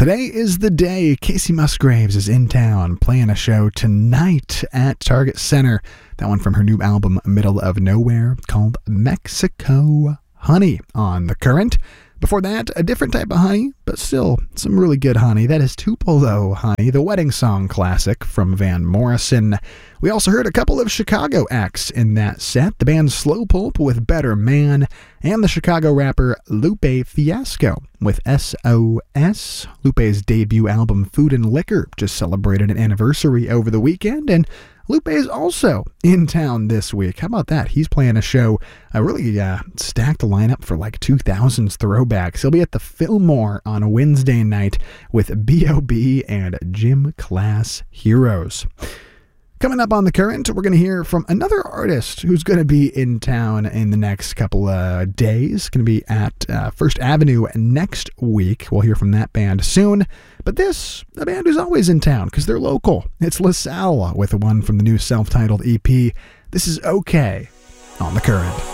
Today is the day Casey Musgraves is in town playing a show tonight at Target Center. That one from her new album, Middle of Nowhere, called Mexico Honey on The Current. Before that, a different type of honey, but still some really good honey. That is Tupelo Honey, the wedding song classic from Van Morrison. We also heard a couple of Chicago acts in that set. The band Slow Pulp with Better Man, and the Chicago rapper Lupe Fiasco with SOS. Lupe's debut album Food and Liquor just celebrated an anniversary over the weekend, and Lupe is also in town this week. How about that? He's playing a show, a really stacked lineup for like 2000s throwbacks. He'll be at the Fillmore on a Wednesday night with B.O.B. and Gym Class Heroes. Coming up on The Current, we're going to hear from another artist who's going to be in town in the next couple of days. Going to be at First Avenue next week. We'll hear from that band soon. But this, a band who's always in town because they're local. It's LaSalle with one from the new self-titled EP. This is Okay on The Current.